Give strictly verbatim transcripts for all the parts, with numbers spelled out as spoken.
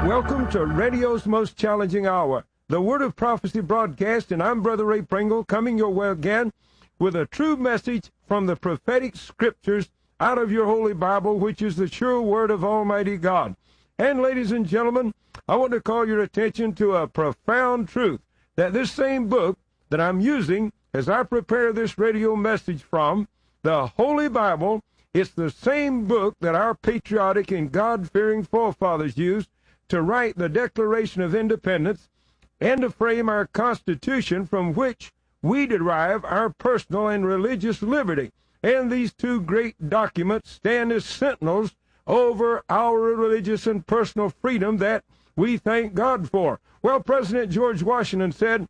Welcome to radio's most challenging hour, the Word of Prophecy broadcast, and I'm Brother Ray Pringle, coming your way again with a true message from the prophetic scriptures out of your Holy Bible, which is the sure Word of Almighty God. And ladies and gentlemen, I want to call your attention to a profound truth, that this same book that I'm using as I prepare this radio message from, the Holy Bible, it's the same book that our patriotic and God-fearing forefathers used to write the Declaration of Independence and to frame our Constitution, from which we derive our personal and religious liberty. And these two great documents stand as sentinels over our religious and personal freedom that we thank God for. Well, President George Washington said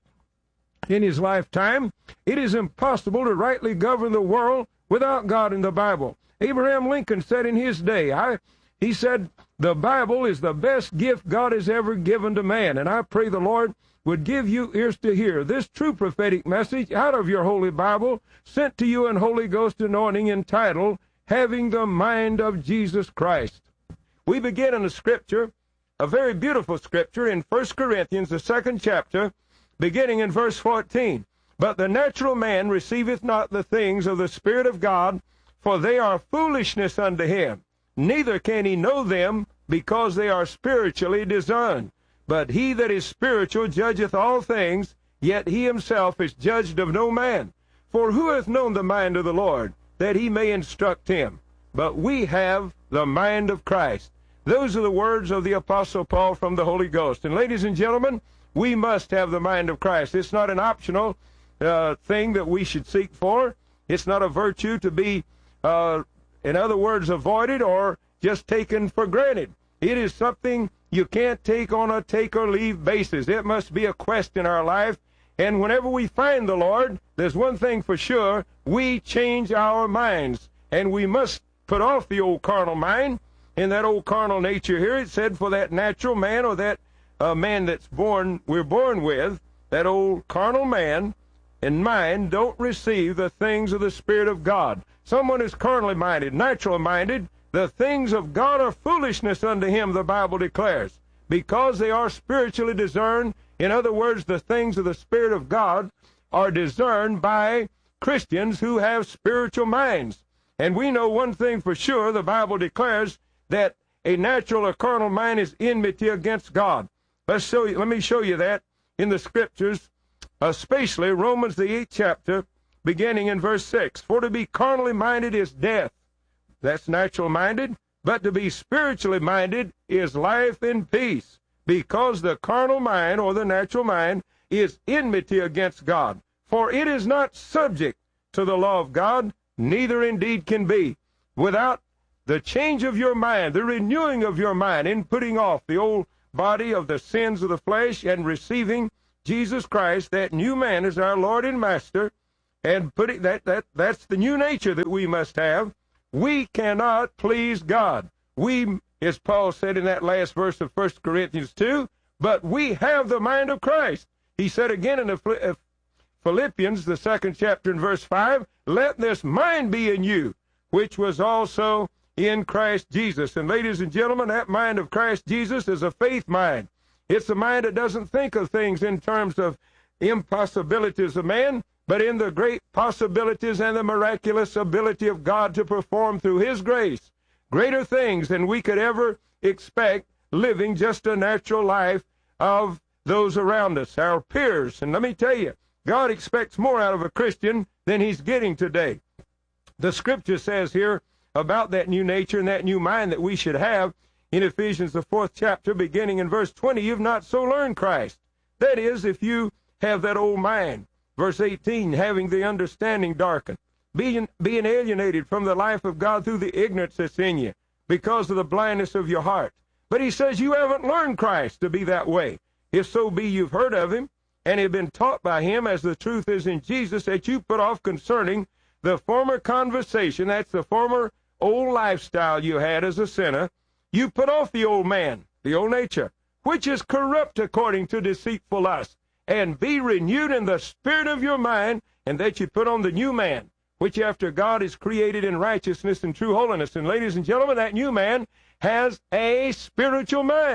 in his lifetime, it is impossible to rightly govern the world without God in the Bible. Abraham Lincoln said in his day, I, he said, the Bible is the best gift God has ever given to man, and I pray the Lord would give you ears to hear this true prophetic message out of your Holy Bible, sent to you in Holy Ghost anointing, entitled, Having the Mind of Jesus Christ. We begin in a scripture, a very beautiful scripture, in First Corinthians, the second chapter, beginning in verse fourteen. But the natural man receiveth not the things of the Spirit of God, for they are foolishness unto him. Neither can he know them, because they are spiritually discerned. But he that is spiritual judgeth all things, yet he himself is judged of no man. For who hath known the mind of the Lord, that he may instruct him? But we have the mind of Christ. Those are the words of the Apostle Paul from the Holy Ghost. And ladies and gentlemen, we must have the mind of Christ. It's not an optional uh, thing that we should seek for. It's not a virtue to be uh, in other words, avoided or just taken for granted. It is something you can't take on a take or leave basis. It must be a quest in our life. And whenever we find the Lord, there's one thing for sure, we change our minds. And we must put off the old carnal mind. In that old carnal nature here, it said for that natural man, or that uh, man that's born, we're born with, that old carnal man and mind don't receive the things of the Spirit of God. Someone is carnally minded, natural minded, the things of God are foolishness unto him, the Bible declares, because they are spiritually discerned. In other words, the things of the Spirit of God are discerned by Christians who have spiritual minds. And we know one thing for sure, the Bible declares that a natural or carnal mind is enmity against God. Let's show you, let me show you that in the Scriptures, especially Romans the eighth chapter, beginning in verse six. For to be carnally minded is death. That's natural minded. But to be spiritually minded is life and peace. Because the carnal mind, or the natural mind, is enmity against God. For it is not subject to the law of God, neither indeed can be. Without the change of your mind, the renewing of your mind, in putting off the old body of the sins of the flesh and receiving Jesus Christ, that new man is our Lord and Master, and putting that, that that's the new nature that we must have. We cannot please God. We, as Paul said in that last verse of First Corinthians two, but we have the mind of Christ. He said again in the Philippians, the second chapter in verse five, let this mind be in you, which was also in Christ Jesus. And ladies and gentlemen, that mind of Christ Jesus is a faith mind. It's a mind that doesn't think of things in terms of impossibilities of man, but in the great possibilities and the miraculous ability of God to perform through his grace greater things than we could ever expect living just a natural life of those around us, our peers. And let me tell you, God expects more out of a Christian than he's getting today. The Scripture says here about that new nature and that new mind that we should have in Ephesians, the fourth chapter, beginning in verse twenty, you've not so learned Christ. That is, if you have that old mind. Verse eighteen, having the understanding darkened, being, being alienated from the life of God through the ignorance that's in you, because of the blindness of your heart. But he says you haven't learned Christ to be that way. If so be you've heard of him, and have been taught by him, as the truth is in Jesus, that you put off concerning the former conversation, that's the former old lifestyle you had as a sinner. You put off the old man, the old nature, which is corrupt according to deceitful lust, and be renewed in the spirit of your mind, and that you put on the new man, which after God is created in righteousness and true holiness. And ladies and gentlemen, that new man has a spiritual mind.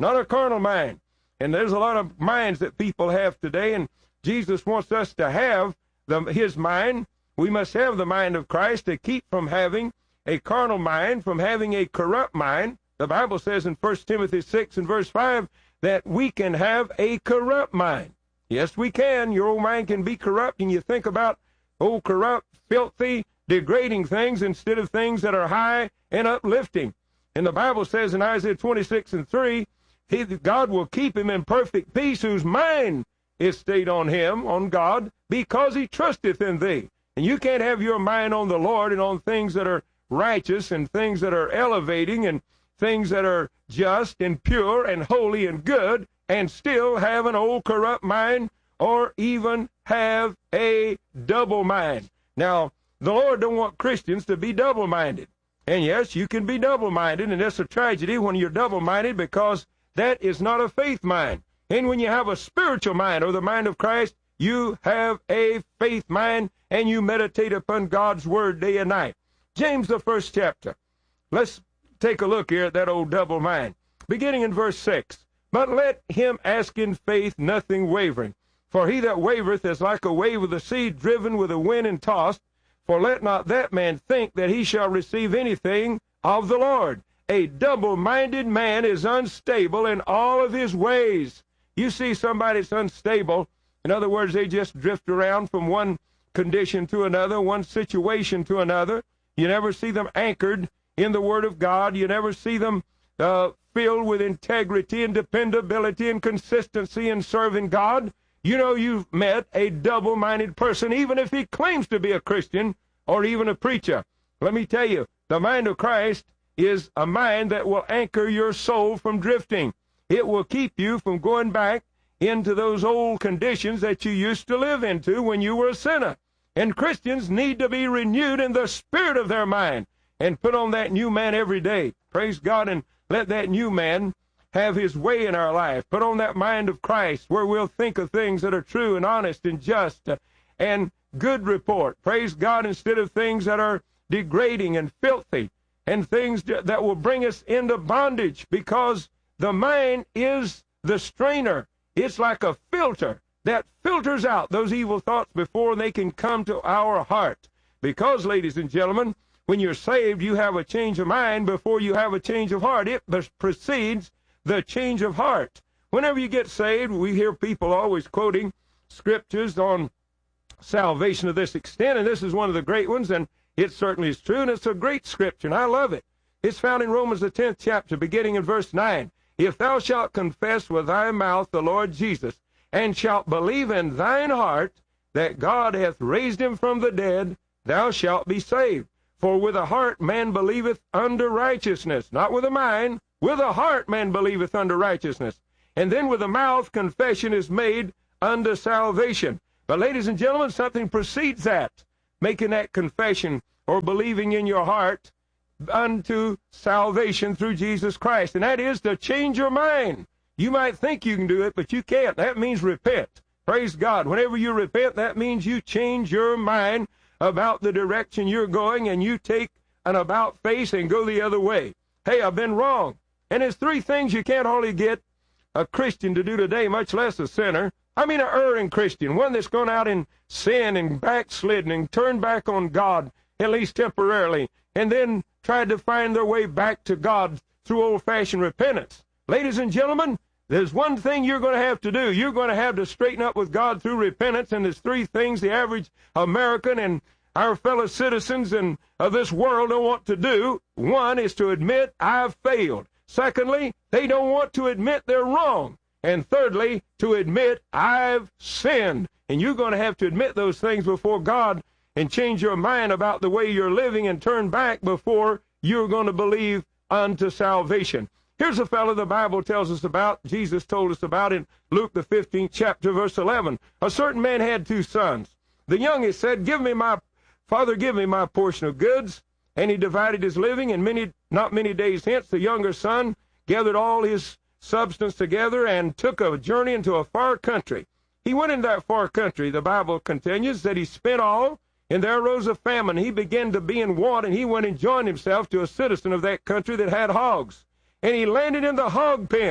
not a carnal mind. And there's a lot of minds that people have today, and Jesus wants us to have the, his mind. We must have the mind of Christ to keep from having a carnal mind, from having a corrupt mind. The Bible says in First Timothy six and verse five that we can have a corrupt mind. Yes, we can. Your old mind can be corrupt, and you think about old corrupt, filthy, degrading things instead of things that are high and uplifting. And the Bible says in Isaiah twenty-six and three, he, God will keep him in perfect peace whose mind is stayed on him, on God, because he trusteth in thee. And you can't have your mind on the Lord and on things that are righteous and things that are elevating and things that are just and pure and holy and good and still have an old corrupt mind or even have a double mind. Now, the Lord don't want Christians to be double-minded. And yes, you can be double-minded, and that's a tragedy when you're double-minded, because that is not a faith mind. And when you have a spiritual mind, or the mind of Christ, you have a faith mind, and you meditate upon God's word day and night. James, the first chapter. Let's take a look here at that old double mind. Beginning in verse six. But let him ask in faith, nothing wavering. For he that wavereth is like a wave of the sea, driven with the wind and tossed. For let not that man think that he shall receive anything of the Lord. A double-minded man is unstable in all of his ways. You see somebody that's unstable, in other words, they just drift around from one condition to another, one situation to another. You never see them anchored in the Word of God. You never see them uh, filled with integrity and dependability and consistency in serving God. You know you've met a double-minded person, even if he claims to be a Christian or even a preacher. Let me tell you, the mind of Christ is a mind that will anchor your soul from drifting. It will keep you from going back into those old conditions that you used to live into when you were a sinner. And Christians need to be renewed in the spirit of their mind and put on that new man every day. Praise God, and let that new man have his way in our life. Put on that mind of Christ where we'll think of things that are true and honest and just uh, and good report. Praise God, instead of things that are degrading and filthy and things that will bring us into bondage, because the mind is the strainer. It's like a filter that filters out those evil thoughts before they can come to our heart. Because, ladies and gentlemen, when you're saved, you have a change of mind before you have a change of heart. It precedes the change of heart. Whenever you get saved, we hear people always quoting scriptures on salvation to this extent, and this is one of the great ones, and it certainly is true, and it's a great scripture, and I love it. It's found in Romans the tenth chapter, beginning in verse nine. If thou shalt confess with thy mouth the Lord Jesus, and shalt believe in thine heart that God hath raised him from the dead, thou shalt be saved. For with a heart man believeth unto righteousness, not with a mind. With a heart man believeth unto righteousness. And then with a mouth confession is made unto salvation. But ladies and gentlemen, something precedes that. Making that confession or believing in your heart unto salvation through Jesus Christ. And that is to change your mind. You might think you can do it, but you can't. That means repent. Praise God. Whenever you repent, that means you change your mind about the direction you're going, and you take an about face and go the other way. Hey, I've been wrong. And there's three things you can't hardly get a Christian to do today, much less a sinner. I mean, an erring Christian, one that's gone out in sin and backslidden and turned back on God, at least temporarily, and then tried to find their way back to God through old-fashioned repentance. Ladies and gentlemen, there's one thing you're going to have to do. You're going to have to straighten up with God through repentance, and there's three things the average American and our fellow citizens and of this world don't want to do. One is to admit, I've failed. Secondly, they don't want to admit they're wrong. And thirdly, to admit, I've sinned. And you're going to have to admit those things before God and change your mind about the way you're living and turn back before you're going to believe unto salvation. Here's a fellow the Bible tells us about, Jesus told us about in Luke the fifteenth chapter, verse eleven. A certain man had two sons. The youngest said, Give me my Father, give me my portion of goods. And he divided his living, and many, not many days hence, the younger son gathered all his substance together and took a journey into a far country. He went into that far country, the Bible continues, that he spent all, and there arose a famine. He began to be in want, and he went and joined himself to a citizen of that country that had hogs. And he landed in the hog pen.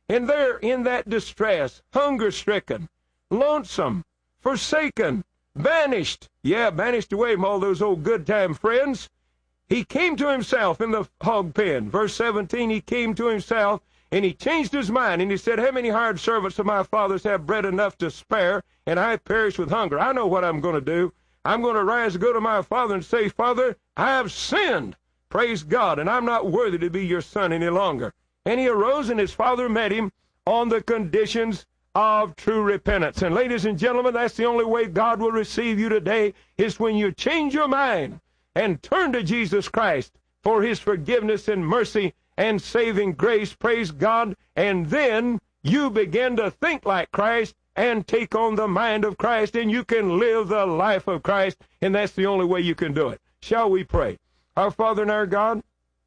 and they're in that distress, hunger-stricken, lonesome, forsaken, banished. Yeah, banished away from all those old good-time friends. He came to himself in the hog pen. Verse seventeen, he came to himself, and he changed his mind, and he said, how many hired servants of my father's have bread enough to spare, and I perish with hunger? I know what I'm going to do. I'm going to rise and go to my father and say, Father, I have sinned. Praise God, and I'm not worthy to be your son any longer. And he arose, and his father met him on the conditions of true repentance. And ladies and gentlemen, that's the only way God will receive you today, is when you change your mind and turn to Jesus Christ for his forgiveness and mercy and saving grace. Praise God. And then you begin to think like Christ and take on the mind of Christ, and you can live the life of Christ, and that's the only way you can do it. Shall we pray? Our Father and our God,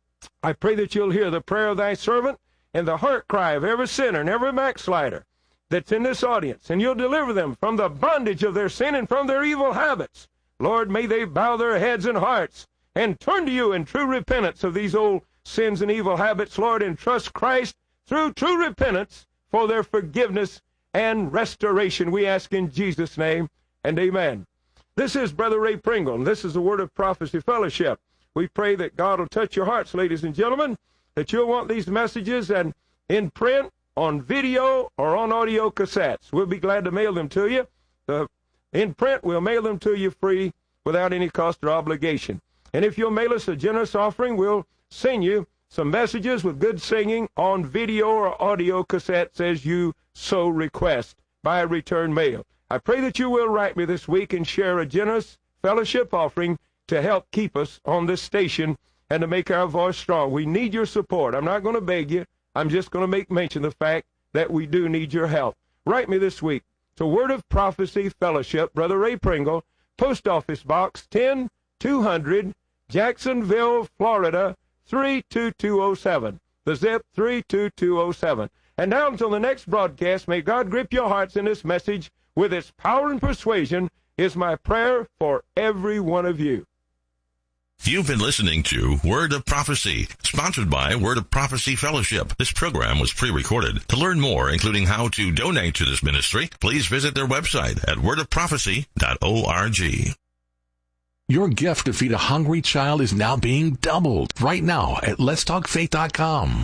I pray that you'll hear the prayer of thy servant and the heart cry of every sinner and every backslider that's in this audience, and you'll deliver them from the bondage of their sin and from their evil habits. Lord, may they bow their heads and hearts and turn to you in true repentance of these old sins and evil habits, Lord, and trust Christ through true repentance for their forgiveness and restoration. We ask in Jesus' name, and amen. This is Brother Ray Pringle, and this is the Word of Prophecy Fellowship. We pray that God will touch your hearts, ladies and gentlemen, that you'll want these messages and in print, on video, or on audio cassettes. We'll be glad to mail them to you. Uh, in print, we'll mail them to you free without any cost or obligation. And if you'll mail us a generous offering, we'll send you some messages with good singing on video or audio cassettes as you so request by return mail. I pray that you will write me this week and share a generous fellowship offering to help keep us on this station and to make our voice strong. We need your support. I'm not going to beg you. I'm just going to make mention of the fact that we do need your help. Write me this week to Word of Prophecy Fellowship, Brother Ray Pringle, Post Office Box ten two hundred, Jacksonville, Florida, three two two oh seven. The zip three two two oh seven. And now until the next broadcast, may God grip your hearts in this message with its power and persuasion is my prayer for every one of you. You've been listening to Word of Prophecy, sponsored by Word of Prophecy Fellowship. This program was pre-recorded. To learn more, including how to donate to this ministry, please visit their website at word of prophecy dot org. Your gift to feed a hungry child is now being doubled right now at lets talk faith dot com.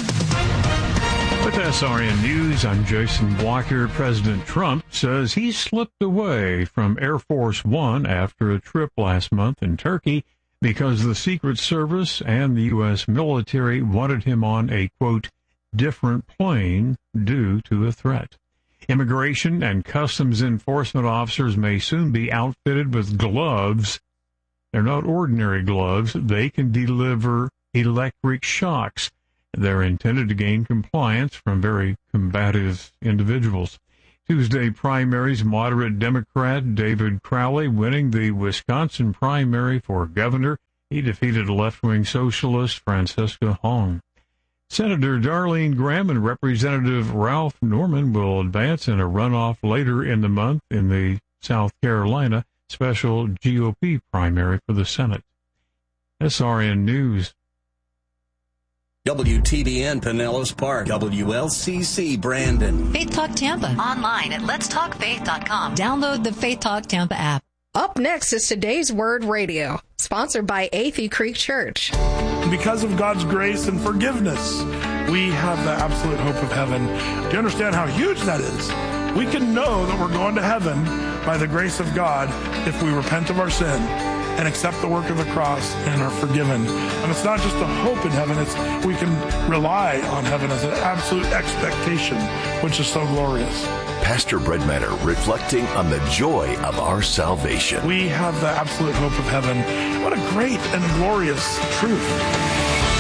With S R N News, I'm Jason Walker. President Trump says he slipped away from Air Force One after a trip last month in Turkey because the Secret Service and the U S military wanted him on a, quote, different plane due to a threat. Immigration and Customs Enforcement officers may soon be outfitted with gloves. They're not ordinary gloves. They can deliver electric shocks. They're intended to gain compliance from very combative individuals. Tuesday primaries, moderate Democrat David Crowley winning the Wisconsin primary for governor. He defeated left-wing socialist Francesca Hong. Senator Darlene Graham and Representative Ralph Norman will advance in a runoff later in the month in the South Carolina special G O P primary for the Senate. S R N News. W T B N Pinellas Park, W L C C Brandon. Faith Talk Tampa. Online at lets talk faith dot com. Download the Faith Talk Tampa app. Up next is Today's Word Radio, sponsored by Athey Creek Church. Because of God's grace and forgiveness, we have the absolute hope of heaven. Do you understand how huge that is? We can know that we're going to heaven by the grace of God if we repent of our sin and accept the work of the cross and are forgiven. And it's not just a hope in heaven, it's we can rely on heaven as an absolute expectation, which is so glorious. Pastor Brett Manor reflecting on the joy of our salvation. We have the absolute hope of heaven. What a great and glorious truth.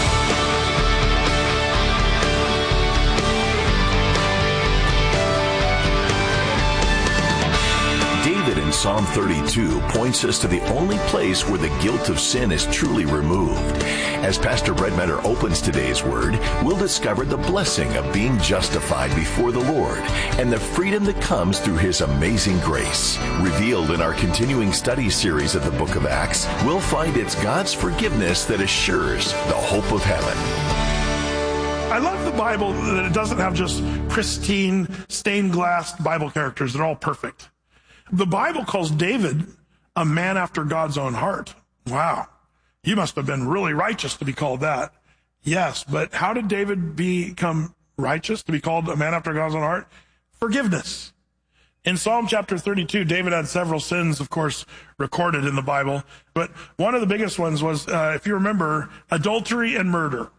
David in Psalm thirty-two points us to the only place where the guilt of sin is truly removed. As Pastor Brett Manor opens today's word, we'll discover the blessing of being justified before the Lord and the freedom that comes through His amazing grace. Revealed in our continuing study series of the book of Acts, we'll find it's God's forgiveness that assures the hope of heaven. I love the Bible that it doesn't have just pristine, stained glass Bible characters. They're all perfect. The Bible calls David a man after God's own heart. Wow. You must have been really righteous to be called that. Yes, but how did David become righteous, to be called a man after God's own heart? Forgiveness. In Psalm chapter thirty-two, David had several sins, of course, recorded in the Bible. But one of the biggest ones was, uh, if you remember, adultery and murder.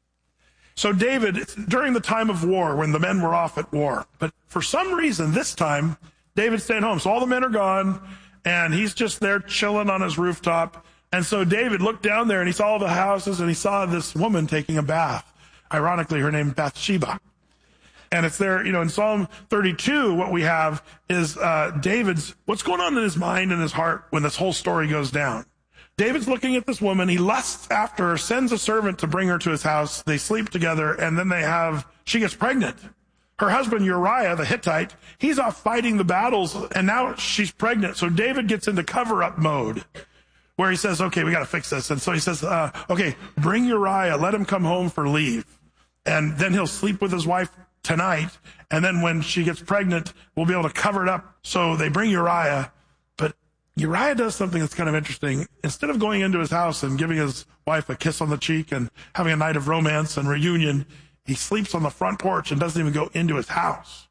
So David, during the time of war, when the men were off at war, but for some reason this time, David's staying home. So all the men are gone, and he's just there chilling on his rooftop. And so David looked down there, and he saw all the houses, and he saw this woman taking a bath. Ironically, her name Bathsheba. And it's there, you know, in Psalm thirty-two, what we have is uh, David's, what's going on in his mind and his heart when this whole story goes down. David's looking at this woman. He lusts after her, sends a servant to bring her to his house. They sleep together, and then they have, she gets pregnant. Her husband, Uriah, the Hittite, he's off fighting the battles, and now she's pregnant. So David gets into cover-up mode, where he says, okay, we got to fix this. And so he says, uh, okay, bring Uriah, let him come home for leave. And then he'll sleep with his wife tonight, and then when she gets pregnant, we'll be able to cover it up. So they bring Uriah, but Uriah does something that's kind of interesting. Instead of going into his house and giving his wife a kiss on the cheek and having a night of romance and reunion, he sleeps on the front porch and doesn't even go into his house.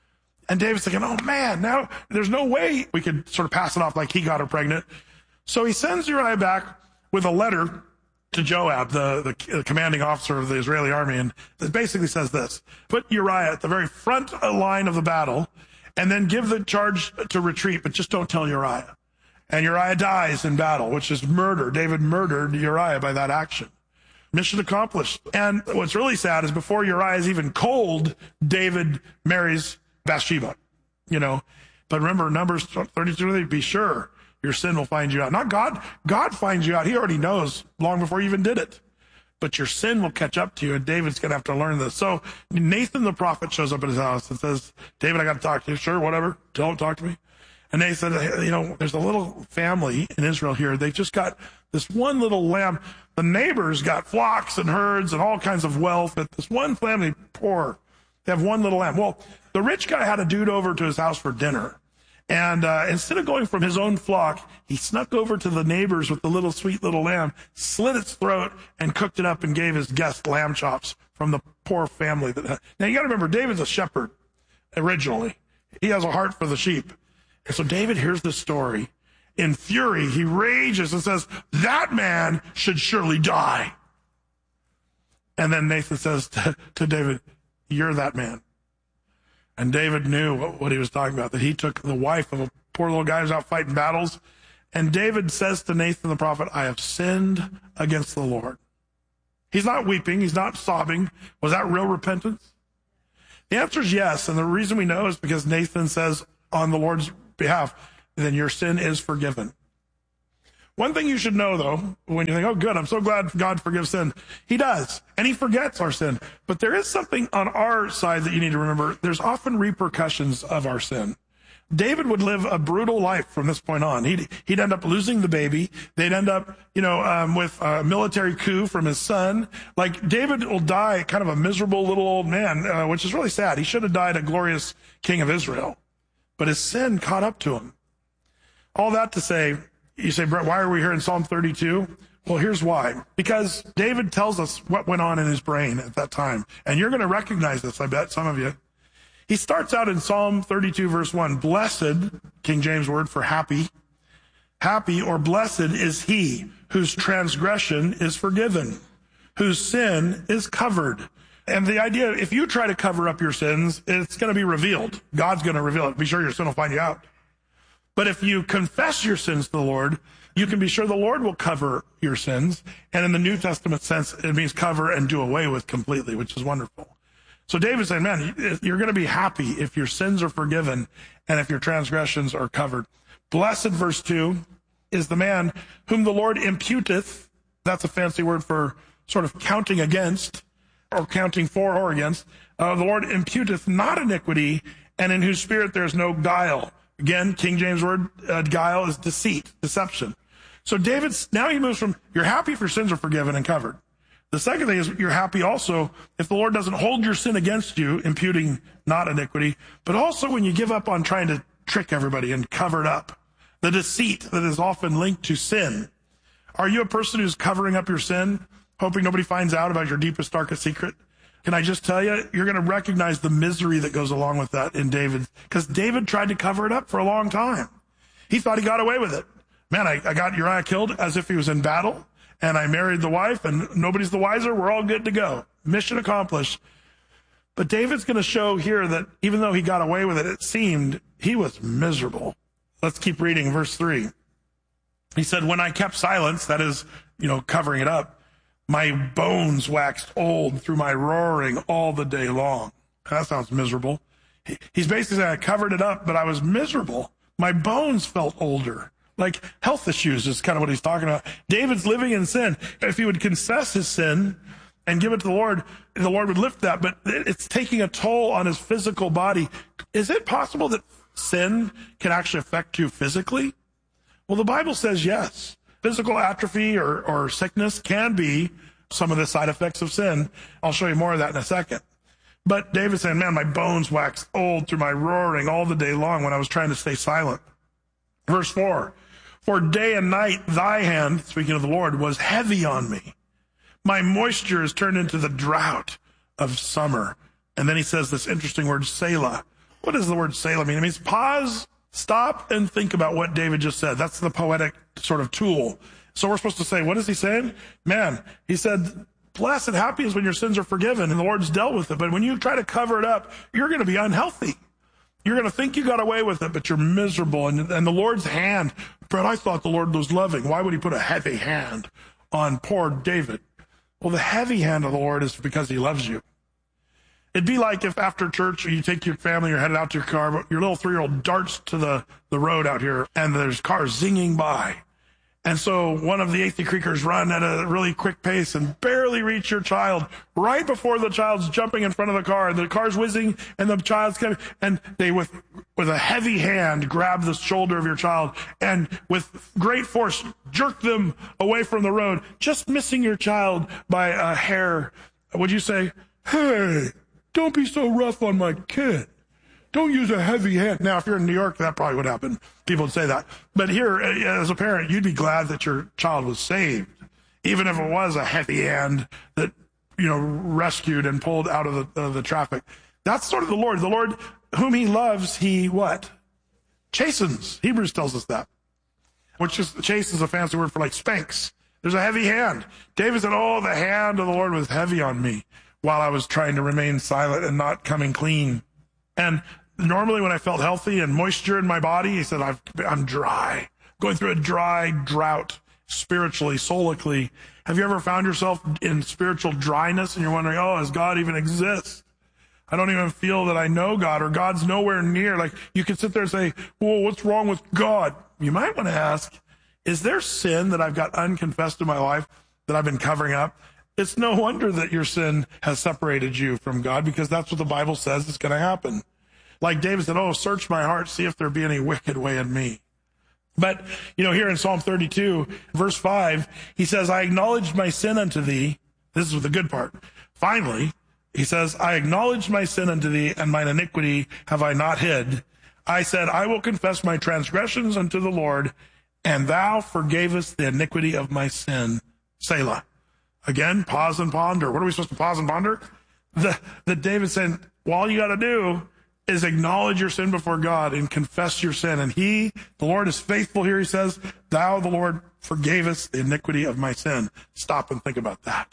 And David's thinking, oh man, now there's no way we could sort of pass it off like he got her pregnant. So he sends Uriah back with a letter to Joab, the, the, the commanding officer of the Israeli army, and it basically says this: put Uriah at the very front line of the battle, and then give the charge to retreat, but just don't tell Uriah. And Uriah dies in battle, which is murder. David murdered Uriah by that action. Mission accomplished. And what's really sad is before Uriah is even cold, David marries Bathsheba, you know. But remember, Numbers thirty-two, be sure your sin will find you out. Not God. God finds you out. He already knows long before you even did it. But your sin will catch up to you, and David's going to have to learn this. So Nathan the prophet shows up at his house and says, David, I got to talk to you. Sure, whatever. Don't talk to me. And they said, you know, there's a little family in Israel here. They've just got this one little lamb. The neighbors got flocks and herds and all kinds of wealth, but this one family, poor, they have one little lamb. Well, the rich guy had a dude over to his house for dinner. And uh, instead of going from his own flock, he snuck over to the neighbors with the little sweet little lamb, slit its throat, and cooked it up and gave his guest lamb chops from the poor family. That Now, you got to remember, David's a shepherd originally. He has a heart for the sheep. And so David hears this story. In fury, he rages and says, that man should surely die. And then Nathan says to, to David, you're that man. And David knew what, what he was talking about, that he took the wife of a poor little guy who's out fighting battles. And David says to Nathan the prophet, I have sinned against the Lord. He's not weeping. He's not sobbing. Was that real repentance? The answer is yes. And the reason we know is because Nathan says on the Lord's behalf, then your sin is forgiven. One thing you should know, though, when you think, oh, good, I'm so glad God forgives sin. He does, and he forgets our sin. But there is something on our side that you need to remember. There's often repercussions of our sin. David would live a brutal life from this point on. He'd, he'd end up losing the baby. They'd end up, you know, um, with a military coup from his son. Like, David will die kind of a miserable little old man, uh, which is really sad. He should have died a glorious king of Israel. But his sin caught up to him. All that to say, you say, Brett, why are we here in Psalm thirty-two? Well, here's why. Because David tells us what went on in his brain at that time. And you're going to recognize this, I bet, some of you. He starts out in Psalm thirty-two, verse one. Blessed, King James word for happy. Happy or blessed is he whose transgression is forgiven, whose sin is covered. And the idea, if you try to cover up your sins, it's going to be revealed. God's going to reveal it. Be sure your sin will find you out. But if you confess your sins to the Lord, you can be sure the Lord will cover your sins. And in the New Testament sense, it means cover and do away with completely, which is wonderful. So David's saying, man, you're going to be happy if your sins are forgiven and if your transgressions are covered. Blessed, verse two, is the man whom the Lord imputeth. That's a fancy word for sort of counting against or counting for or against. Uh, the Lord imputeth not iniquity, and in whose spirit there is no guile. Again, King James word, uh, guile is deceit, deception. So David's, now he moves from, you're happy if your sins are forgiven and covered. The second thing is you're happy also if the Lord doesn't hold your sin against you, imputing not iniquity, but also when you give up on trying to trick everybody and cover it up. The deceit that is often linked to sin. Are you a person who's covering up your sin, hoping nobody finds out about your deepest, darkest secret? Can I just tell you, you're going to recognize the misery that goes along with that in David, because David tried to cover it up for a long time. He thought he got away with it. Man, I, I got Uriah killed as if he was in battle, and I married the wife, and nobody's the wiser. We're all good to go. Mission accomplished. But David's going to show here that even though he got away with it, it seemed he was miserable. Let's keep reading verse three. He said, when I kept silence, that is, you know, covering it up, my bones waxed old through my roaring all the day long. That sounds miserable. He's basically saying I covered it up, but I was miserable. My bones felt older. Like health issues is kind of what he's talking about. David's living in sin. If he would confess his sin and give it to the Lord, the Lord would lift that, but it's taking a toll on his physical body. Is it possible that sin can actually affect you physically? Well, the Bible says yes. Physical atrophy or, or sickness can be some of the side effects of sin. I'll show you more of that in a second. But David's saying, man, my bones waxed old through my roaring all the day long when I was trying to stay silent. Verse four, for day and night thy hand, speaking of the Lord, was heavy on me. My moisture is turned into the drought of summer. And then he says this interesting word, Selah. What does the word Selah mean? It means pause, stop, and think about what David just said. That's the poetic sort of tool. So we're supposed to say, what is he saying? Man, he said, blessed and happy is when your sins are forgiven and the Lord's dealt with it. But when you try to cover it up, you're going to be unhealthy. You're going to think you got away with it, but you're miserable. And, and the Lord's hand, Brett, I thought the Lord was loving. Why would he put a heavy hand on poor David? Well, the heavy hand of the Lord is because he loves you. It'd be like if after church you take your family, you're headed out to your car, but your little three-year-old darts to the, the road out here, and there's cars zinging by. And so one of the Athey Creekers run at a really quick pace and barely reach your child right before the child's jumping in front of the car, and the car's whizzing, and the child's coming, and they, with, with a heavy hand, grab the shoulder of your child, and with great force, jerk them away from the road, just missing your child by a hair. Would you say, hey, don't be so rough on my kid. Don't use a heavy hand. Now, if you're in New York, that probably would happen. People would say that. But here, as a parent, you'd be glad that your child was saved, even if it was a heavy hand that, you know, rescued and pulled out of the, of the traffic. That's sort of the Lord. The Lord, whom he loves, he what? Chastens. Hebrews tells us that. Which is, chase is a fancy word for like spanks. There's a heavy hand. David said, oh, the hand of the Lord was heavy on me while I was trying to remain silent and not coming clean. And normally when I felt healthy and moisture in my body, he said, I've, I'm dry, going through a dry drought spiritually, solically. Have you ever found yourself in spiritual dryness and you're wondering, oh, does God even exist? I don't even feel that I know God, or God's nowhere near. Like you could sit there and say, well, what's wrong with God? You might want to ask, is there sin that I've got unconfessed in my life that I've been covering up? It's no wonder that your sin has separated you from God, because that's what the Bible says is going to happen. Like David said, oh, search my heart, see if there be any wicked way in me. But, you know, here in Psalm thirty-two, verse five, he says, I acknowledged my sin unto thee. This is the good part. Finally, he says, I acknowledged my sin unto thee, and mine iniquity have I not hid. I said, I will confess my transgressions unto the Lord, and thou forgavest the iniquity of my sin. Selah. Again, pause and ponder. What are we supposed to pause and ponder? The, the David said, well, all you got to do is acknowledge your sin before God and confess your sin. And he, the Lord, is faithful here. He says, thou, the Lord, forgavest the iniquity of my sin. Stop and think about that.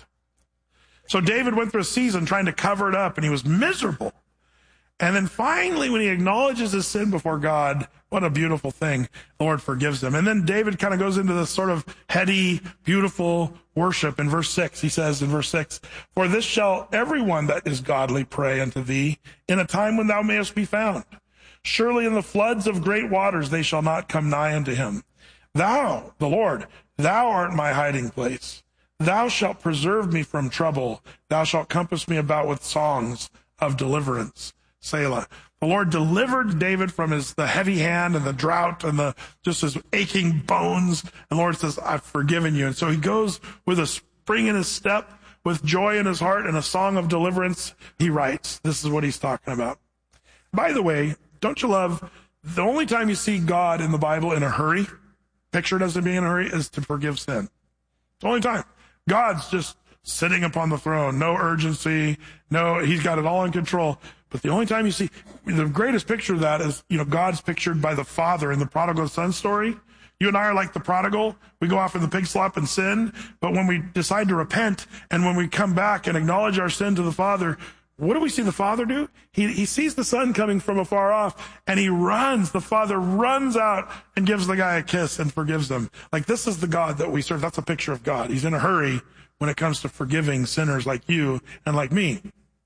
So David went through a season trying to cover it up, and he was miserable. And then finally, when he acknowledges his sin before God, what a beautiful thing. The Lord forgives him. And then David kind of goes into this sort of heady, beautiful worship in verse six. He says in verse six, for this shall everyone that is godly pray unto thee in a time when thou mayest be found. Surely in the floods of great waters they shall not come nigh unto him. Thou, the Lord, thou art my hiding place. Thou shalt preserve me from trouble. Thou shalt compass me about with songs of deliverance. Selah. The Lord delivered David from his the heavy hand and the drought and the just his aching bones. And the Lord says, I've forgiven you. And so he goes with a spring in his step, with joy in his heart and a song of deliverance, he writes. This is what he's talking about. By the way, don't you love, the only time you see God in the Bible in a hurry, pictured as him being in a hurry, is to forgive sin. It's the only time. God's just sitting upon the throne, no urgency, no, he's got it all in control. But the only time you see, the greatest picture of that is, you know, God's pictured by the father in the prodigal son story. You and I are like the prodigal. We go off in the pig slop and sin. But when we decide to repent and when we come back and acknowledge our sin to the Father, what do we see the Father do? He, he sees the son coming from afar off and he runs. The Father runs out and gives the guy a kiss and forgives them. Like, this is the God that we serve. That's a picture of God. He's in a hurry when it comes to forgiving sinners like you and like me.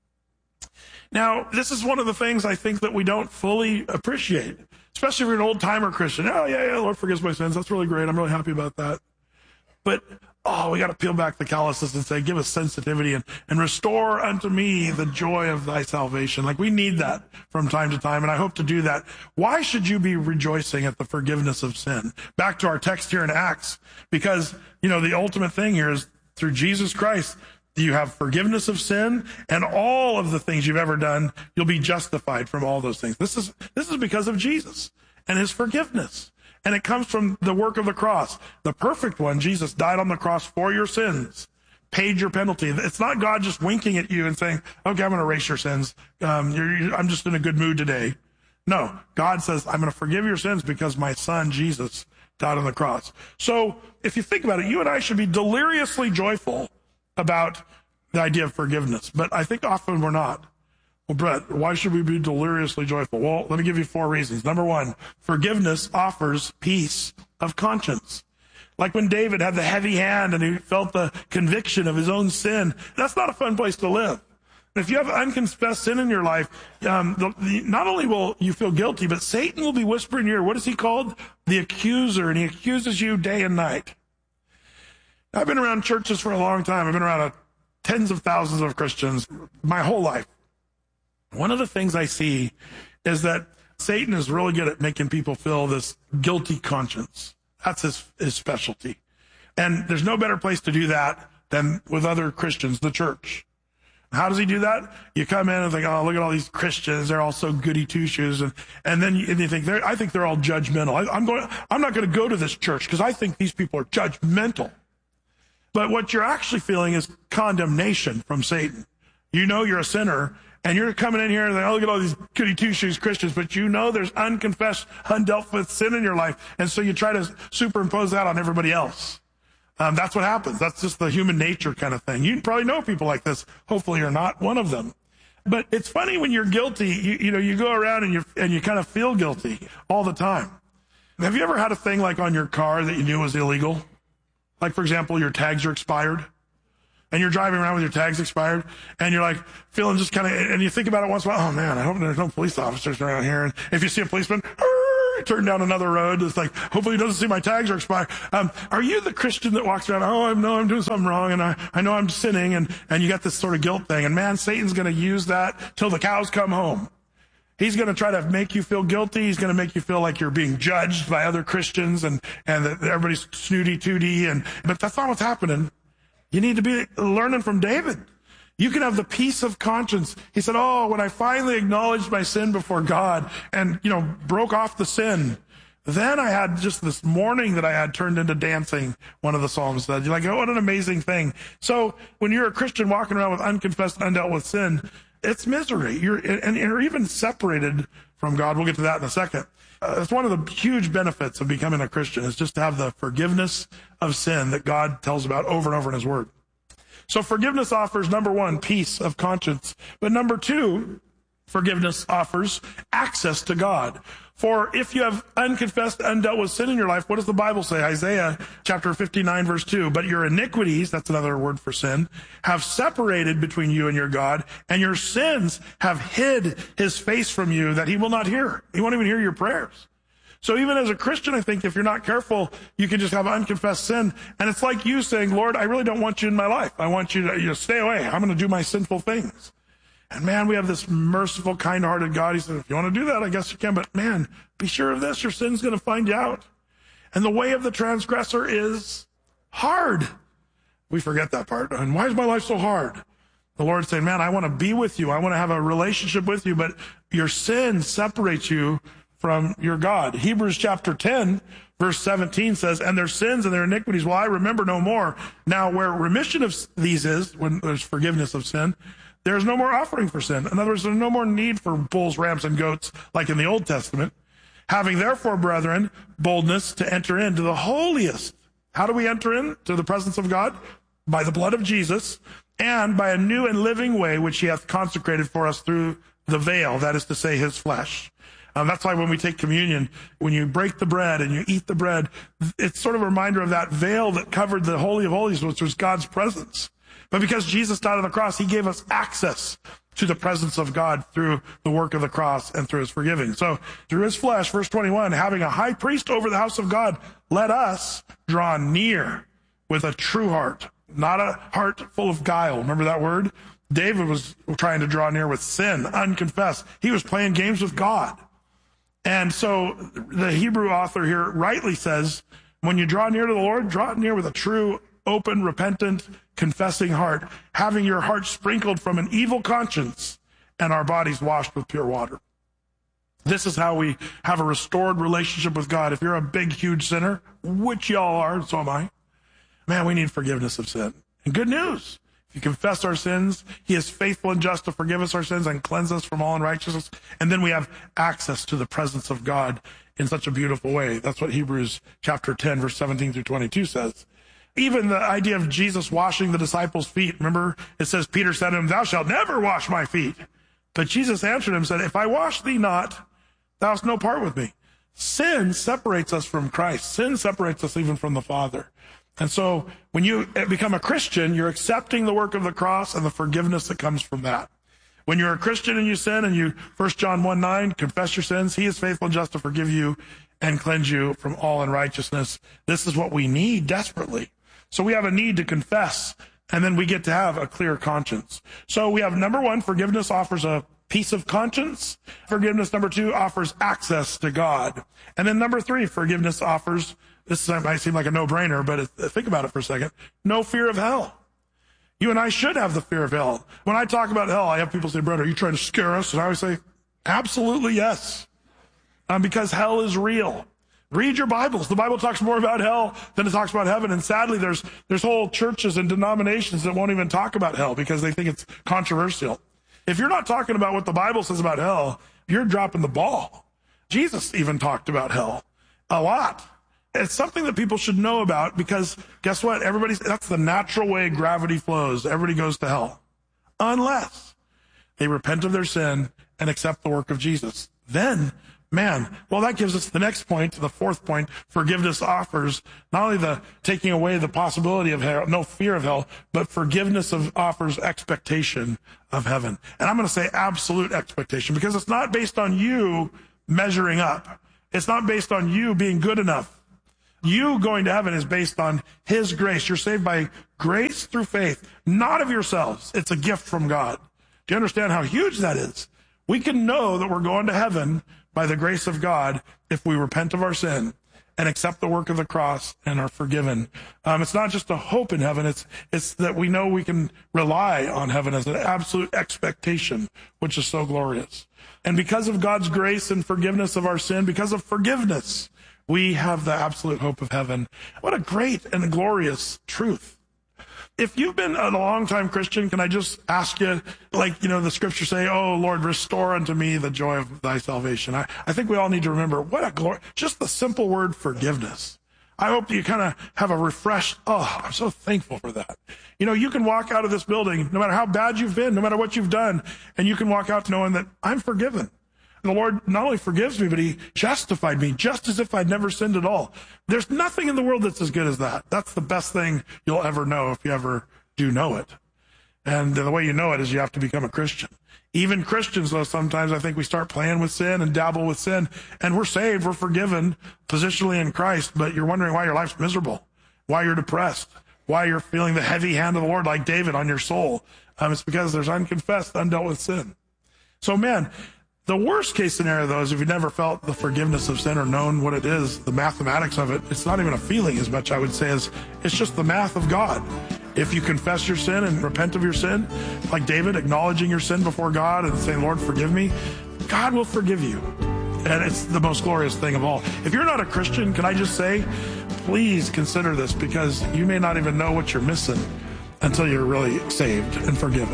Now, this is one of the things I think that we don't fully appreciate, especially if you're an old-timer Christian. Oh, yeah, yeah, Lord forgives my sins. That's really great. I'm really happy about that. But, oh, we got to peel back the calluses and say, give us sensitivity and, and restore unto me the joy of thy salvation. Like, we need that from time to time, and I hope to do that. Why should you be rejoicing at the forgiveness of sin? Back to our text here in Acts, because, you know, the ultimate thing here is through Jesus Christ, you have forgiveness of sin, and all of the things you've ever done, you'll be justified from all those things. This is this is because of Jesus and his forgiveness. And it comes from the work of the cross. The perfect one, Jesus, died on the cross for your sins, paid your penalty. It's not God just winking at you and saying, okay, I'm going to erase your sins. Um, you're, you're, I'm just in a good mood today. No, God says, I'm going to forgive your sins because my son, Jesus, died on the cross. So if you think about it, you and I should be deliriously joyful about the idea of forgiveness, but I think often we're not. Well, Brett, why should we be deliriously joyful? Well, let me give you four reasons. Number one, forgiveness offers peace of conscience. Like when David had the heavy hand and he felt the conviction of his own sin, that's not a fun place to live. If you have unconfessed sin in your life, um, the, the, not only will you feel guilty, but Satan will be whispering in your ear. What is he called? The accuser, and he accuses you day and night. I've been around churches for a long time. I've been around a, tens of thousands of Christians my whole life. One of the things I see is that Satan is really good at making people feel this guilty conscience. That's his, his specialty. And there's no better place to do that than with other Christians, the church. How does he do that? You come in and think, oh, look at all these Christians. They're all so goody two-shoes. And, and then you, and you think, they're, I think they're all judgmental. I, I'm going, I'm not going to go to this church because I think these people are judgmental. But what you're actually feeling is condemnation from Satan. You know you're a sinner, and you're coming in here and like, oh, look at all these goody two-shoes Christians, but you know there's unconfessed, undealt with sin in your life, and so you try to superimpose that on everybody else. Um, that's what happens. That's just the human nature kind of thing. You probably know people like this. Hopefully you're not one of them. But it's funny when you're guilty, you, you know, you go around and you and you kind of feel guilty all the time. Have you ever had a thing like on your car that you knew was illegal? Like, for example, your tags are expired, and you're driving around with your tags expired, and you're like feeling just kind of, and you think about it once in a while, oh man, I hope there's no police officers around here. And if you see a policeman, turn down another road. It's like, hopefully he doesn't see my tags are expired. Um, are you the Christian that walks around, oh, I know I'm doing something wrong, and I, I know I'm sinning, and, and you got this sort of guilt thing, and man, Satan's going to use that till the cows come home. He's going to try to make you feel guilty. He's going to make you feel like you're being judged by other Christians and, and that everybody's snooty-tooty. And, but that's not what's happening. You need to be learning from David. You can have the peace of conscience. He said, oh, when I finally acknowledged my sin before God and, you know, broke off the sin, then I had just this morning that I had turned into dancing, one of the Psalms said. You're like, oh, what an amazing thing. So when you're a Christian walking around with unconfessed, undealt with sin, it's misery. You're, and you're even separated from God. We'll get to that in a second. Uh, it's one of the huge benefits of becoming a Christian is just to have the forgiveness of sin that God tells about over and over in his word. So forgiveness offers, number one, peace of conscience. But number two, forgiveness offers access to God. For if you have unconfessed, undealt with sin in your life, what does the Bible say? Isaiah chapter fifty-nine, verse two. But your iniquities, that's another word for sin, have separated between you and your God, and your sins have hid his face from you that he will not hear. He won't even hear your prayers. So even as a Christian, I think if you're not careful, you can just have unconfessed sin. And it's like you saying, Lord, I really don't want you in my life. I want you to you know, stay away. I'm going to do my sinful things. And man, we have this merciful, kind-hearted God. He said, if you want to do that, I guess you can. But man, be sure of this. Your sin's going to find you out. And the way of the transgressor is hard. We forget that part. And why is my life so hard? The Lord's saying, man, I want to be with you. I want to have a relationship with you, but your sin separates you from your God. Hebrews chapter ten, verse seventeen says, and their sins and their iniquities will I remember no more. Now, where remission of these is, when there's forgiveness of sin, there's no more offering for sin. In other words, there's no more need for bulls, rams, and goats like in the Old Testament. Having therefore, brethren, boldness to enter into the holiest. How do we enter into the presence of God? By the blood of Jesus, and by a new and living way which he hath consecrated for us through the veil, that is to say, his flesh. Um, that's why when we take communion, when you break the bread and you eat the bread, it's sort of a reminder of that veil that covered the Holy of Holies, which was God's presence. But because Jesus died on the cross, he gave us access to the presence of God through the work of the cross and through his forgiving. So through his flesh, verse twenty-one, having a high priest over the house of God, let us draw near with a true heart, not a heart full of guile. Remember that word? David was trying to draw near with sin, unconfessed. He was playing games with God. And so the Hebrew author here rightly says, when you draw near to the Lord, draw near with a true, open, repentant, confessing heart, having your heart sprinkled from an evil conscience and our bodies washed with pure water. This is how we have a restored relationship with God. If you're a big, huge sinner, which y'all are, so am I, man, we need forgiveness of sin. And good news. If you confess our sins, he is faithful and just to forgive us our sins and cleanse us from all unrighteousness. And then we have access to the presence of God in such a beautiful way. That's what Hebrews chapter ten, verse seventeen through twenty-two says. Even the idea of Jesus washing the disciples' feet. Remember, it says, Peter said to him, thou shalt never wash my feet. But Jesus answered him and said, if I wash thee not, thou hast no part with me. Sin separates us from Christ. Sin separates us even from the Father. And so when you become a Christian, you're accepting the work of the cross and the forgiveness that comes from that. When you're a Christian and you sin and you, First John one nine, confess your sins, he is faithful and just to forgive you and cleanse you from all unrighteousness. This is what we need desperately. So we have a need to confess, and then we get to have a clear conscience. So we have, number one, forgiveness offers a peace of conscience. Forgiveness, number two, offers access to God. And then number three, forgiveness offers, this might seem like a no-brainer, but think about it for a second, no fear of hell. You and I should have the fear of hell. When I talk about hell, I have people say, brother, are you trying to scare us? And I always say, absolutely yes. Um, because hell is real. Read your Bibles. The Bible talks more about hell than it talks about heaven. And sadly, there's there's whole churches and denominations that won't even talk about hell because they think it's controversial. If you're not talking about what the Bible says about hell, you're dropping the ball. Jesus even talked about hell a lot. It's something that people should know about because guess what? Everybody's, that's the natural way gravity flows. Everybody goes to hell unless they repent of their sin and accept the work of Jesus. Then, man, well, that gives us the next point, the fourth point. Forgiveness offers not only the taking away the possibility of hell, no fear of hell, but forgiveness of offers expectation of heaven. And I'm going to say absolute expectation because it's not based on you measuring up. It's not based on you being good enough. You going to heaven is based on his grace. You're saved by grace through faith, not of yourselves. It's a gift from God. Do you understand how huge that is? We can know that we're going to heaven by the grace of God if we repent of our sin and accept the work of the cross and are forgiven. Um, it's not just a hope in heaven. It's, it's that we know we can rely on heaven as an absolute expectation, which is so glorious. And because of God's grace and forgiveness of our sin, because of forgiveness, we have the absolute hope of heaven. What a great and glorious truth. If you've been a long-time Christian, can I just ask you, like, you know, the scriptures say, oh, Lord, restore unto me the joy of thy salvation. I, I think we all need to remember what a glory, just the simple word forgiveness. I hope you kind of have a refreshed, oh, I'm so thankful for that. You know, you can walk out of this building, no matter how bad you've been, no matter what you've done, and you can walk out knowing that I'm forgiven. The Lord not only forgives me, but he justified me just as if I'd never sinned at all. There's nothing in the world that's as good as that. That's the best thing you'll ever know if you ever do know it. And the way you know it is you have to become a Christian. Even Christians, though, sometimes I think we start playing with sin and dabble with sin, and we're saved, we're forgiven positionally in Christ, but you're wondering why your life's miserable, why you're depressed, why you're feeling the heavy hand of the Lord like David on your soul. Um, it's because there's unconfessed, undealt with sin. So, man, the worst case scenario, though, is if you've never felt the forgiveness of sin or known what it is, the mathematics of it, it's not even a feeling as much, I would say, as it's just the math of God. If you confess your sin and repent of your sin, like David, acknowledging your sin before God and saying, Lord, forgive me, God will forgive you. And it's the most glorious thing of all. If you're not a Christian, can I just say, please consider this, because you may not even know what you're missing until you're really saved and forgiven.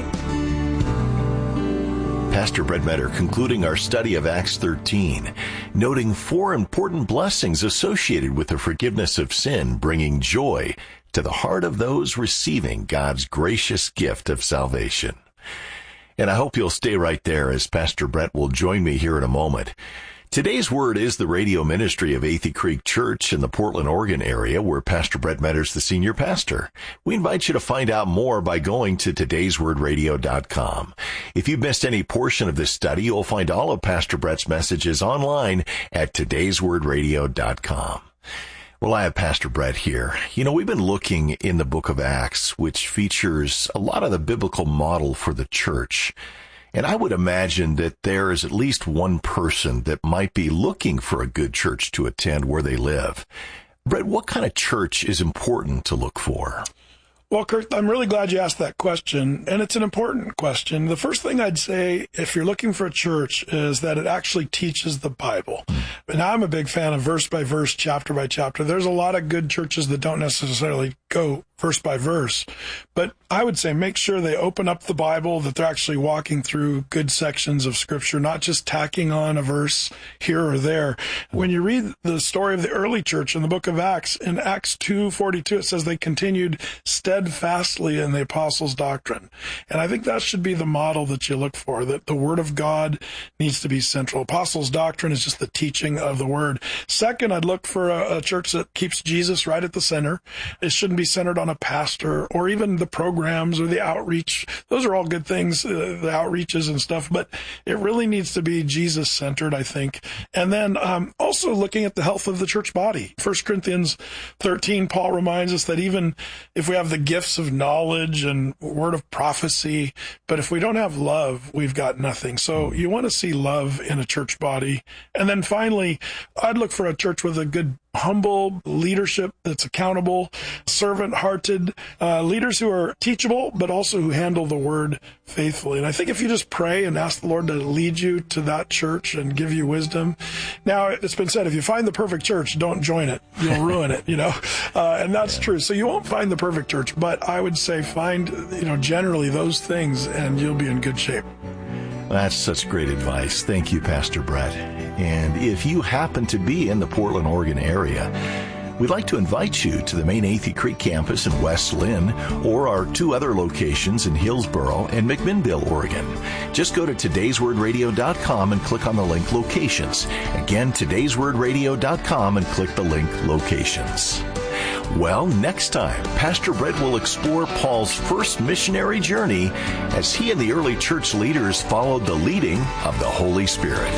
Pastor Brett Metter concluding our study of Acts thirteen, noting four important blessings associated with the forgiveness of sin, bringing joy to the heart of those receiving God's gracious gift of salvation. And I hope you'll stay right there, as Pastor Brett will join me here in a moment. Today's Word is the radio ministry of Athey Creek Church in the Portland, Oregon area, where Pastor Brett Metter's the senior pastor. We invite you to find out more by going to todays word radio dot com. If you've missed any portion of this study, you'll find all of Pastor Brett's messages online at todays word radio dot com. Well, I have Pastor Brett here. You know, we've been looking in the book of Acts, which features a lot of the biblical model for the church. And I would imagine that there is at least one person that might be looking for a good church to attend where they live. Brett, what kind of church is important to look for? Well, Kurt, I'm really glad you asked that question, and it's an important question. The first thing I'd say, if you're looking for a church, is that it actually teaches the Bible. And I'm a big fan of verse by verse, chapter by chapter. There's a lot of good churches that don't necessarily go verse by verse, but I would say make sure they open up the Bible, that they're actually walking through good sections of Scripture, not just tacking on a verse here or there. When you read the story of the early church in the book of Acts, in Acts two forty-two, it says they continued steadfastly in the apostles' doctrine. And I think that should be the model that you look for, that the Word of God needs to be central. Apostles' doctrine is just the teaching of the Word. Second, I'd look for a, a church that keeps Jesus right at the center. It shouldn't be centered on a pastor or even the programs or the outreach. Those are all good things, uh, the outreaches and stuff, but it really needs to be Jesus-centered, I think. And then um, also looking at the health of the church body. First Corinthians thirteen, Paul reminds us that even if we have the gifts of knowledge and word of prophecy, but if we don't have love, we've got nothing. So you want to see love in a church body. And then finally, I'd look for a church with a good humble leadership that's accountable, servant-hearted, uh, leaders who are teachable, but also who handle the word faithfully. And I think if you just pray and ask the Lord to lead you to that church and give you wisdom. Now, it's been said, if you find the perfect church, don't join it. You'll ruin it, you know, uh, and that's true. So you won't find the perfect church, but I would say find, you know, generally those things, and you'll be in good shape. That's such great advice. Thank you, Pastor Brett. And if you happen to be in the Portland, Oregon area, we'd like to invite you to the main Athey Creek campus in West Lynn, or our two other locations in Hillsboro and McMinnville, Oregon. Just go to todays word radio dot com and click on the link Locations. Again, todays word radio dot com and click the link Locations. Well, next time, Pastor Brett will explore Paul's first missionary journey as he and the early church leaders followed the leading of the Holy Spirit.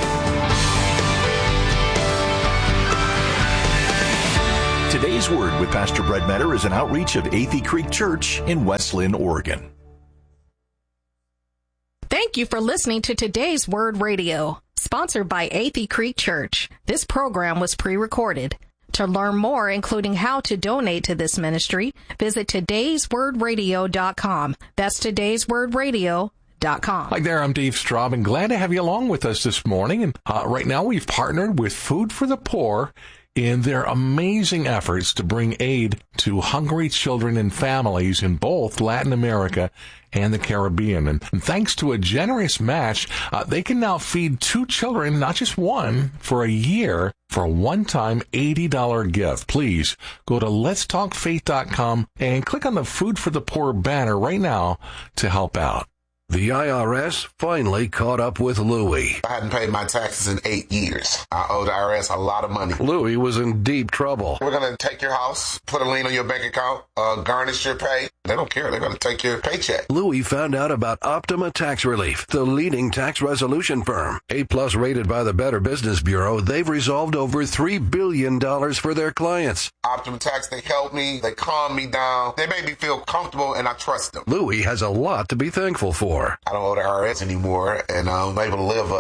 Today's Word with Pastor Brett Metter is an outreach of Athey Creek Church in West Lynn, Oregon. Thank you for listening to Today's Word Radio, sponsored by Athey Creek Church. This program was pre-recorded. To learn more, including how to donate to this ministry, visit todays word radio dot com. That's todays word radio dot com. Hi there, I'm Dave Straub, and glad to have you along with us this morning. And uh, right now we've partnered with Food for the Poor in their amazing efforts to bring aid to hungry children and families in both Latin America and the Caribbean. And thanks to a generous match, uh, they can now feed two children, not just one, for a year for a one-time eighty dollars gift. Please go to lets talk faith dot com and click on the Food for the Poor banner right now to help out. The I R S finally caught up with Louie. I hadn't paid my taxes in eight years. I owe the I R S a lot of money. Louie was in deep trouble. We're going to take your house, put a lien on your bank account, uh, garnish your pay. They don't care. They're going to take your paycheck. Louie found out about Optima Tax Relief, the leading tax resolution firm. A-plus rated by the Better Business Bureau, they've resolved over three billion dollars for their clients. Optima Tax, they help me. They calm me down. They make me feel comfortable, and I trust them. Louie has a lot to be thankful for. I don't owe the I R S anymore, and I'm able to live a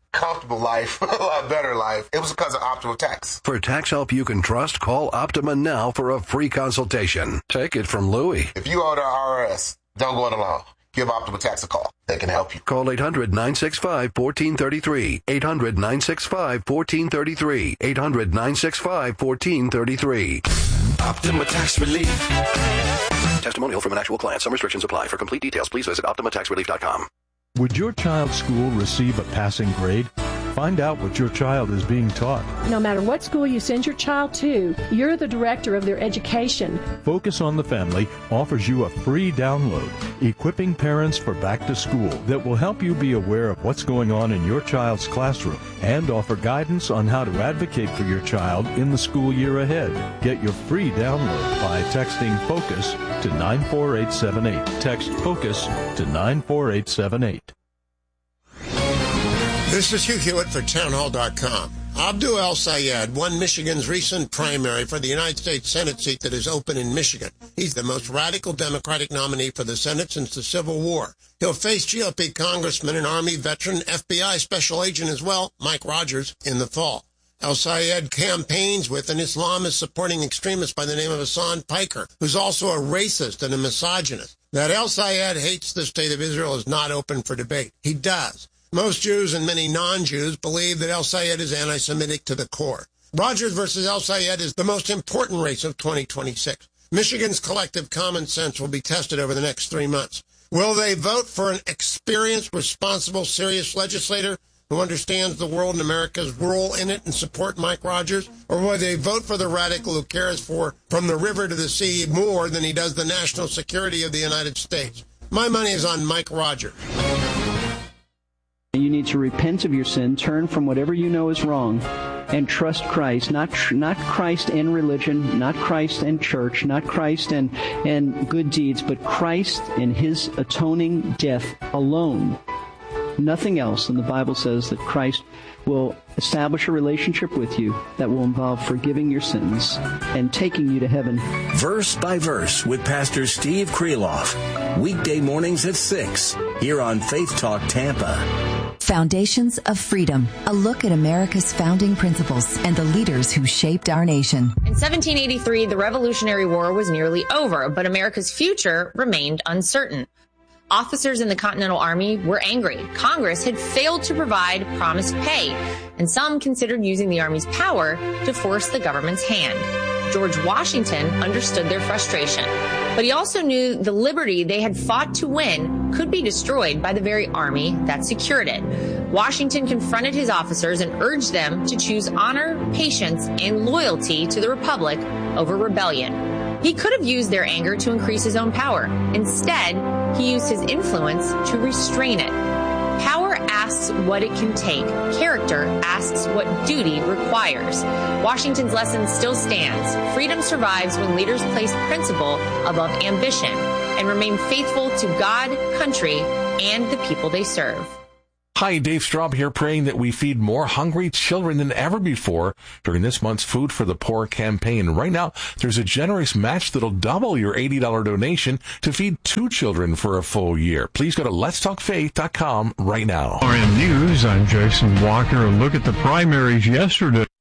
comfortable life, a lot better life. It was because of Optima Tax. For tax help you can trust, call Optima now for a free consultation. Take it from Louie. If you owe the I R S, don't go it alone. Give Optima Tax a call. They can help you. Call eight hundred, nine six five, one four three three. eight hundred, nine six five, one four three three. eight hundred, nine six five, one four three three. Optima Tax Relief. Testimonial from an actual client. Some restrictions apply. For complete details, please visit optima tax relief dot com. Would your child's school receive a passing grade? Find out what your child is being taught. No matter what school you send your child to, you're the director of their education. Focus on the Family offers you a free download, Equipping Parents for Back to School, that will help you be aware of what's going on in your child's classroom and offer guidance on how to advocate for your child in the school year ahead. Get your free download by texting FOCUS to nine four eight seven eight. Text FOCUS to nine four eight seven eight. This is Hugh Hewitt for townhall dot com. Abdul El-Sayed won Michigan's recent primary for the United States Senate seat that is open in Michigan. He's the most radical Democratic nominee for the Senate since the Civil War. He'll face G O P Congressman and Army veteran, F B I special agent as well, Mike Rogers, in the fall. El-Sayed campaigns with an Islamist supporting extremist by the name of Hassan Piker, who's also a racist and a misogynist. That El-Sayed hates the state of Israel is not open for debate. He does. Most Jews and many non-Jews believe that El-Sayed is anti-Semitic to the core. Rogers versus El-Sayed is the most important race of twenty twenty-six. Michigan's collective common sense will be tested over the next three months. Will they vote for an experienced, responsible, serious legislator who understands the world and America's role in it and support Mike Rogers? Or will they vote for the radical who cares for, from the river to the sea, more than he does the national security of the United States? My money is on Mike Rogers. You need to repent of your sin, turn from whatever you know is wrong, and trust Christ. Not tr- not Christ and religion, not Christ and church, not Christ and, and good deeds, but Christ and his atoning death alone. Nothing else. And the Bible says that Christ will establish a relationship with you that will involve forgiving your sins and taking you to heaven. Verse by Verse with Pastor Steve Kreloff. Weekday mornings at six here on Faith Talk Tampa. Foundations of Freedom, a look at America's founding principles and the leaders who shaped our nation. In seventeen eighty-three, the Revolutionary War was nearly over, but America's future remained uncertain. Officers in the Continental Army were angry. Congress had failed to provide promised pay, and some considered using the Army's power to force the government's hand. George Washington understood their frustration, but he also knew the liberty they had fought to win could be destroyed by the very army that secured it. Washington confronted his officers and urged them to choose honor, patience, and loyalty to the Republic over rebellion. He could have used their anger to increase his own power. Instead, he used his influence to restrain it. Power asks what it can take. Character asks what duty requires. Washington's lesson still stands. Freedom survives when leaders place principle above ambition and remain faithful to God, country, and the people they serve. Hi, Dave Straub here, praying that we feed more hungry children than ever before during this month's Food for the Poor campaign. Right now, there's a generous match that'll double your eighty dollars donation to feed two children for a full year. Please go to lets talk faith dot com right now. R M News, I'm Jason Walker. A look at the primaries yesterday.